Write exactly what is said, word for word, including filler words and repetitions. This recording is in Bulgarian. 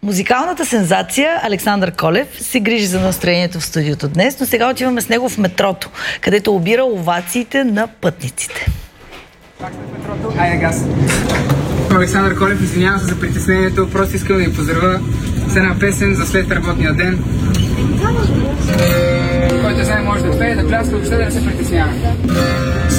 Музикалната сензация Александър Колев се грижи за настроението в студиото днес, но сега отиваме с него в метрото, където обира овациите на пътниците. Пак сме в метрото. Айде газ. Александър Колев, извинявам се за притеснението, просто искам да ви поздравя с една песен за след работния ден. Който знае може да пее, да пляска, въобще да не се притеснява.